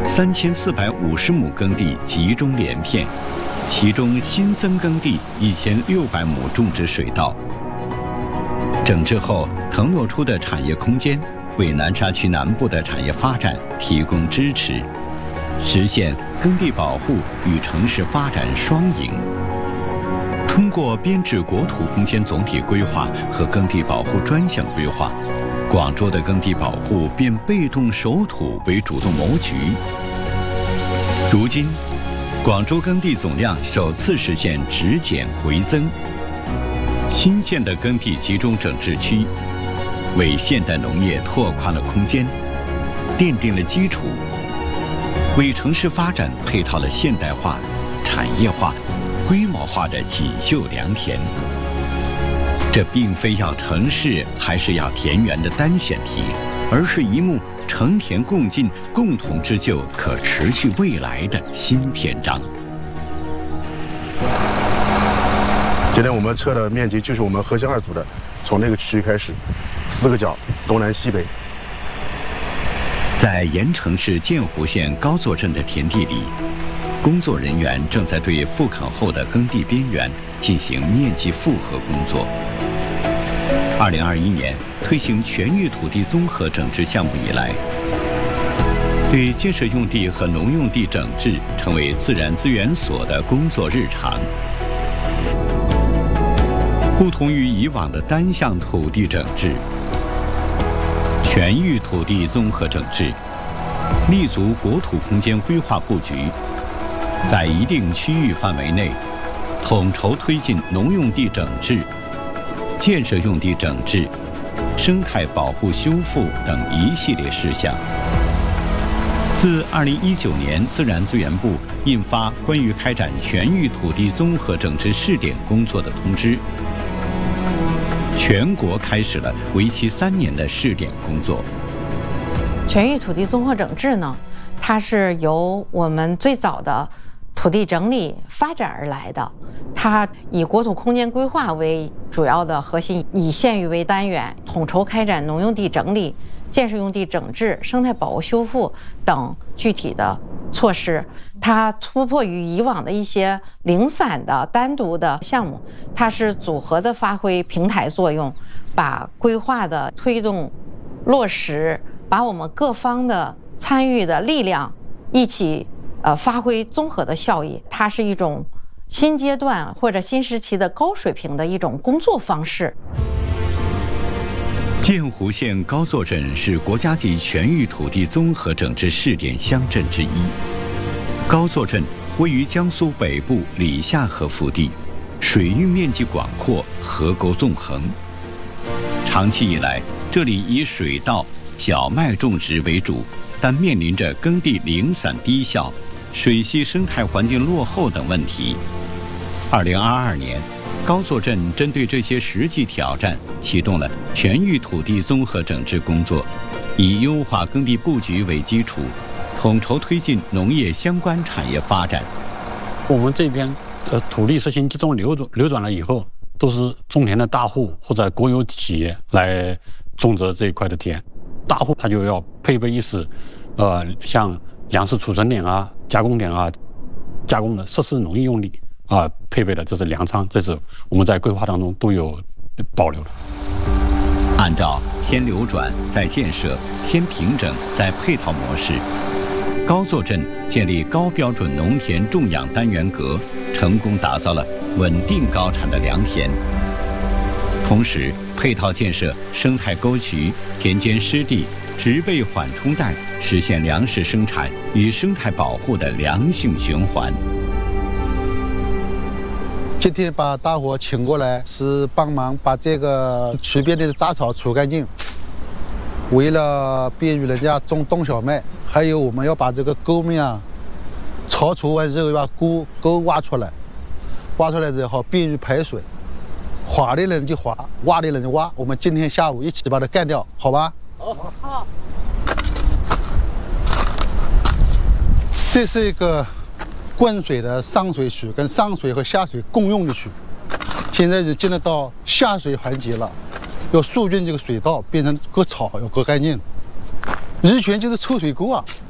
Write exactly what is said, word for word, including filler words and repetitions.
三千四百五十亩耕地集中连片，其中新增耕地一千六百亩种植水稻。整治后腾挪出的产业空间，为南沙区南部的产业发展提供支持，实现耕地保护与城市发展双赢。通过编制国土空间总体规划和耕地保护专项规划，广州的耕地保护变被动守土为主动谋局。如今，广州耕地总量首次实现直减回增。新建的耕地集中整治区，为现代农业拓宽了空间，奠定了基础，为城市发展配套了现代化、产业化、规模化的锦绣良田。这并非要城市还是要田园的单选题，而是一幕承田共进、共同织就可持续未来的新篇章。 今天我们测的面积就是我们核心二组的，从那个区域开始，四个角，东南西北。 在盐城市建湖县高作镇的田地里，工作人员正在对复垦后的耕地边缘进行面积复合工作。二零二一年推行全域土地综合整治项目以来，对建设用地和农用地整治成为自然资源所的工作日常。不同于以往的单项土地整治，全域土地综合整治立足国土空间规划布局，在一定区域范围内统筹推进农用地整治、建设用地整治、生态保护修复等一系列事项。自二零一九年自然资源部印发关于开展全域土地综合整治试点工作的通知，全国开始了为期三年的试点工作。 全域土地综合整治呢，它是由我们最早的土地整理发展而来的，它以国土空间规划为主要的核心，以县域为单元，统筹开展农用地整理、建设用地整治、生态保护修复等具体的措施。它突破于以往的一些零散的单独的项目，它是组合的发挥平台作用，把规划的推动落实，把我们各方的参与的力量一起呃发挥综合的效益。它是一种新阶段或者新时期的高水平的一种工作方式。 建湖县高作镇是国家级全域土地综合整治试点乡镇之一。高作镇位于江苏北部里夏河腹地，水域面积广阔，河沟纵横。长期以来，这里以水稻、小麦种植为主，但面临着耕地零散低效、水系生态环境落后等问题。二零二二年，高作镇针对这些实际挑战，启动了全域土地综合整治工作，以优化耕地布局为基础，统筹推进农业相关产业发展。 我们这边呃土地实行集中流转流转了以后，都是种田的大户或者国有企业来种植这一块的田。大户他就要配备一些呃像粮食储存点啊、加工点啊、加工的设施农业用地啊，配备的这是粮仓，这是我们在规划当中都有保留的。 按照先流转再建设、先平整再配套模式，高作镇建立高标准农田种养单元格，成功打造了稳定高产的良田。同时，配套建设生态沟渠、田间湿地、植被缓冲带，实现粮食生产与生态保护的良性循环。 今天把大伙请过来，是帮忙把这个渠边的杂草除干净。为了便于人家种冬小麦，还有我们要把这个沟面啊，刨除完之后要把沟沟挖出来，挖出来之后便于排水。划的人就划，挖的人就挖。我们今天下午一起把它干掉，好吧？好，好。这是一个灌水的上水渠，跟上水和下水共用的渠。现在是进入到下水环节了，要疏浚这个水道，变成割草，要割干净。以前就是抽水沟啊，